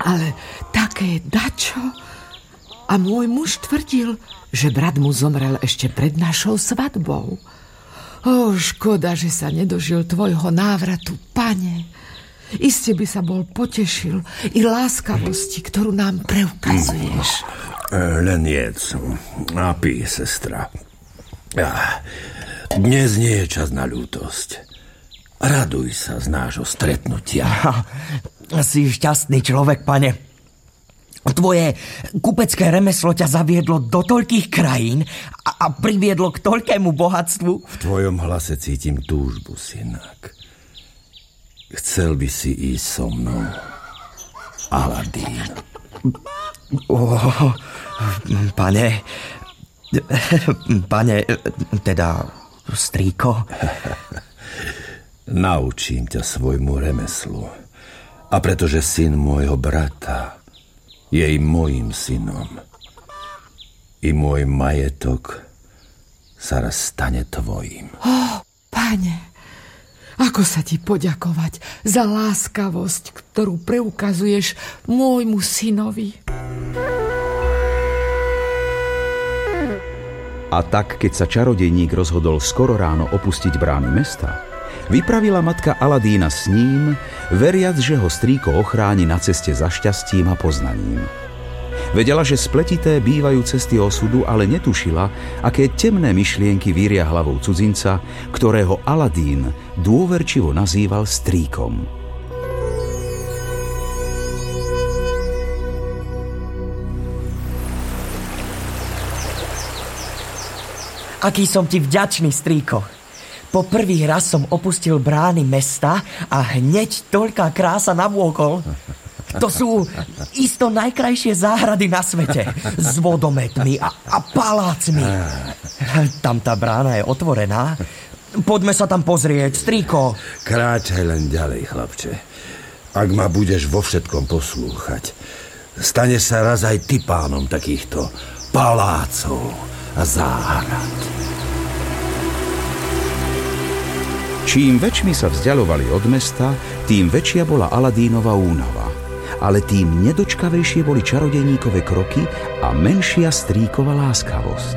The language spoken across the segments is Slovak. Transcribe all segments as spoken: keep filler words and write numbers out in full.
ale také dačo. A môj muž tvrdil, že brat mu zomrel ešte pred našou svadbou. Ó, škoda, že sa nedožil tvojho návratu, pane. Iste by sa bol potešil i láskavosti, ktorú nám preukazuješ. Len jedz. Napij, sestra. Dnes nie je čas na ľútosť. Raduj sa z nášho stretnutia. Si šťastný človek, pane. Tvoje kupecké remeslo ťa zaviedlo do toľkých krajín a, a priviedlo k toľkému bohatstvu. V tvojom hlase cítim túžbu, synak. Chcel by si ísť so mnou, Aladín. Oh, pane, pane, teda strýko. Naučím ťa svojmu remeslu. A pretože syn môjho brata je i mojím synom, i môj majetok sa raz stane tvojím. Oh, pane, ako sa ti poďakovať za láskavosť, ktorú preukazuješ môjmu synovi. A tak, keď sa čarodejník rozhodol skoro ráno opustiť brány mesta, vypravila matka Aladína s ním, veriac, že ho strýko ochráni na ceste za šťastím a poznaním. Vedela, že spletité bývajú cesty osudu, ale netušila, aké temné myšlienky víria hlavou cudzinca, ktorého Aladín dôverčivo nazýval strýkom. Aký som ti vďačný, strýko. Po prvý raz som opustil brány mesta a hneď toľká krása navôkol. To sú isto najkrajšie záhrady na svete. S vodometmi a, a palácmi. Tam tá brána je otvorená. Poďme sa tam pozrieť, strýko. Kráčaj len ďalej, chlapče. Ak ma budeš vo všetkom poslúchať, stane sa raz aj ty pánom takýchto palácov a záhrad. Čím väčšmi sa vzdialovali od mesta, tým väčšia bola Aladínova únava. Ale tým nedočkavejšie boli čarodejníkove kroky a menšia strýkova láskavosť.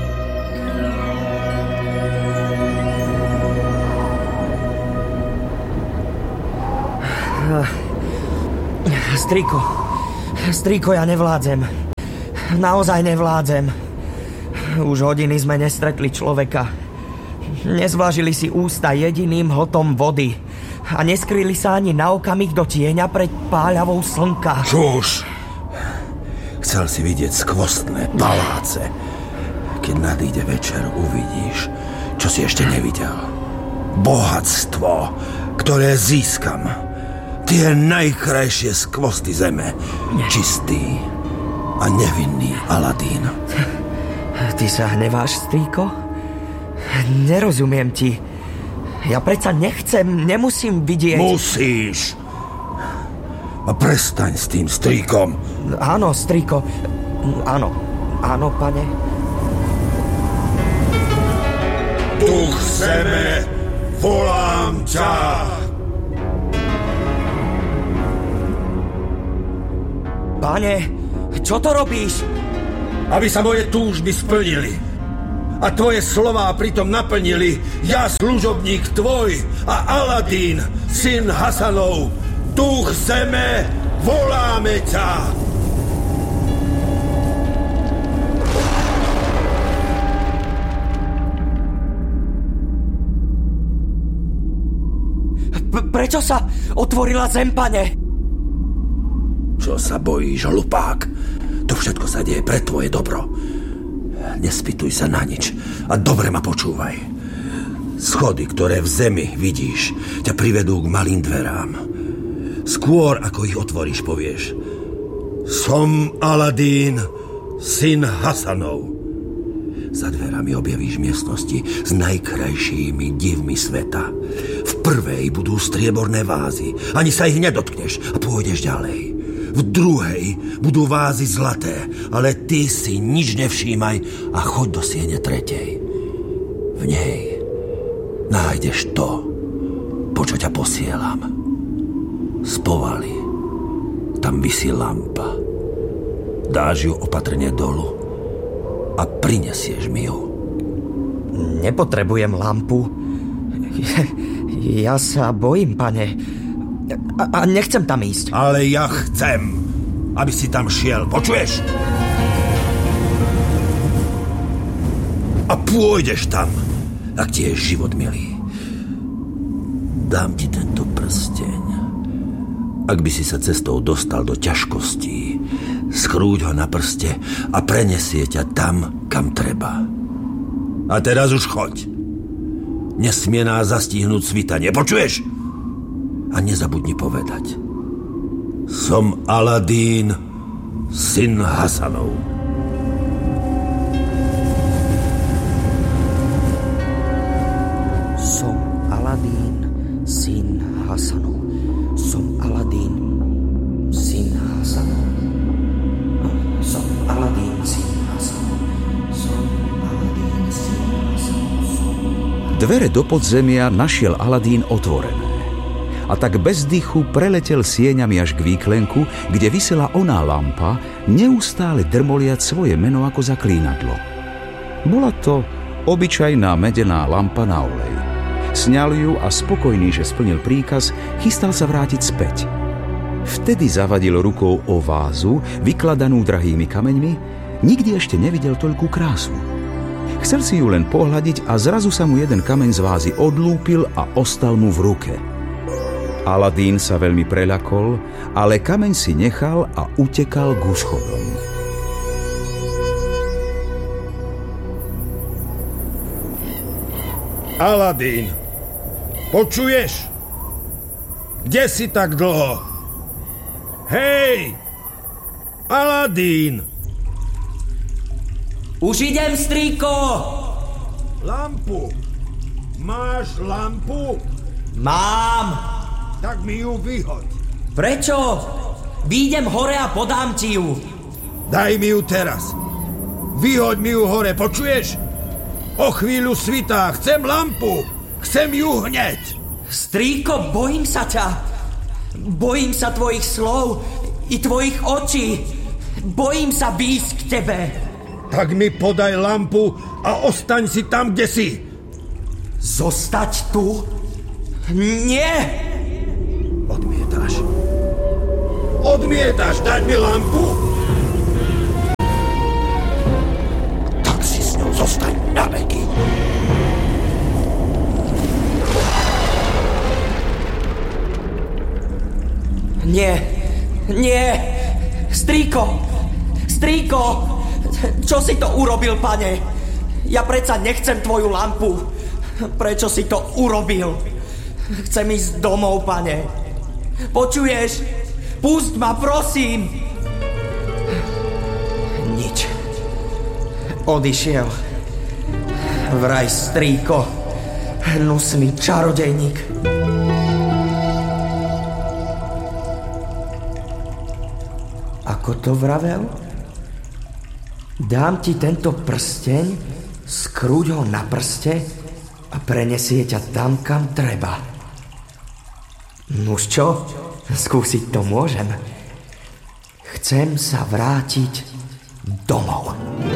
Strýko, strýko, ja nevládzem. Naozaj nevládzem. Už hodiny sme nestretli človeka. Nezvlážili si ústa jediným hltom vody a neskryli sa ani na okamih do tieňa pred páľavou slnka. Čuž! Chcel si vidieť skvostné paláce. Keď nadíde večer, uvidíš, čo si ešte nevidel. Bohatstvo, ktoré získam. Tie najkrajšie skvosty zeme. Čistý a nevinný Aladín. Ty sa hneváš, strýko? Nerozumiem ti. Ja predsa nechcem, nemusím vidieť... Musíš. A prestaň s tým strýkom. Áno, strýko. Áno. Áno, pane. Duch zeme, volám ťa. Pane, čo to robíš? Aby sa moje túžby splnili a tvoje slová pritom naplnili, ja, služobník tvoj a Aladín, syn Hasanov, duch zeme, voláme ťa. P- prečo sa otvorila zem, pane? Čo sa bojíš, hlupák? To všetko sa deje pre tvoje dobro. Nespýtuj sa na nič a dobre ma počúvaj. Schody, ktoré v zemi vidíš, ťa privedú k malým dverám. Skôr, ako ich otvoríš, povieš: Som Aladín, syn Hasanov. Za dverami objavíš miestnosti s najkrajšími divmi sveta. V prvej budú strieborné vázy, ani sa ich nedotkneš a pôjdeš ďalej. V druhej budú vázy zlaté, ale ty si nič nevšímaj a choď do siene tretej. V nej nájdeš to, po čo ťa posielam. Z povaly tam visí lampa. Dáš ju opatrne dolu a prinesieš mi ju. Nepotrebujem lampu. Ja sa bojím, pane. A, a nechcem tam ísť. Ale ja chcem, aby si tam šiel. Počuješ? A pôjdeš tam, ak ti je život milý. Dám ti tento prsteň. Ak by si sa cestou dostal do ťažkostí, schrúď ho na prste a prenesie ťa tam, kam treba. A teraz už choď. Nesmie nás zastihnúť svitanie, počuješ? A nezabudni povedať. Som Aladín, syn Hasanov. Som Aladín, syn Hasanov. Som Aladín, syn Hasanov. Som Aladín, syn Hasanov. Som Aladín, syn Hasanov. Dvere do podzemia našiel Aladín otvorené. A tak bez dychu preletel sieňami až k výklenku, kde visela oná lampa, neustále drmoliať svoje meno ako zaklínadlo. Bola to obyčajná medená lampa na olej. Sňal ju a spokojný, že splnil príkaz, chystal sa vrátiť späť. Vtedy zavadil rukou o vázu, vykladanú drahými kameňmi, nikdy ešte nevidel toľkú krásu. Chcel si ju len pohľadiť a zrazu sa mu jeden kameň z vázy odlúpil a ostal mu v ruke. Aladín sa veľmi preľakol, ale kameň si nechal a utekal k schodom. Aladín, počuješ? Kde si tak dlho? Hej! Aladín! Už idem, strýko! Lampu! Máš lampu? Mám! Tak mi ju vyhoď. Prečo? Výjdem hore a podám ti ju. Daj mi ju teraz. Vyhoď mi ju hore, počuješ? O chvíľu svitá, chcem lampu. Chcem ju hneď. Strýko, bojím sa ťa. Bojím sa tvojich slov i tvojich očí. Bojím sa výjsť k tebe. Tak mi podaj lampu a ostaň si tam, kde si. Zostať tu? Nie! Odmietaš. Odmietaš dať mi lampu? Tak si s ňou zostaň na veky. Nie, nie! Strýko! Strýko! Čo si to urobil, pane? Ja predsa nechcem tvoju lampu. Prečo si to urobil? Chcem ísť domov, pane. Počuješ? Pusť ma, prosím! Nič. Odišiel. Vraj strýko. Hnusný čarodejník. Ako to vravel? Dám ti tento prsteň, skrúť ho na prste a prenesie ťa tam, kam treba. Nuž čo? Skúsiť to môžem. Chcem sa vrátiť domov.